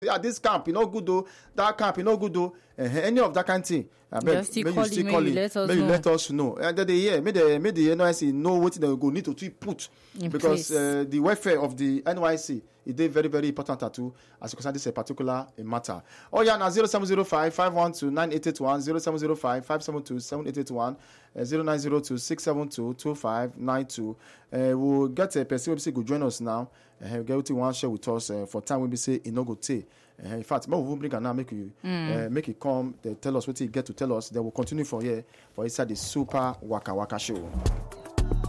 this camp no good though, that camp no good though, any of that kind of thing. Just still call it, maybe let us know. And then make the NYSC know what they go need to put in because the welfare of the NYSC is very, very important too, as concern this particular matter. Oh yeah, now 0705 512 9881, 0705 572 7881, 0902 672 2592. We'll get a person who will join us now. Get what you want to share with us for time when we say it no go take. In fact, we will bring now make you make it come. They tell us what you get to tell us. They will continue from here for inside the Super Waka Waka Show.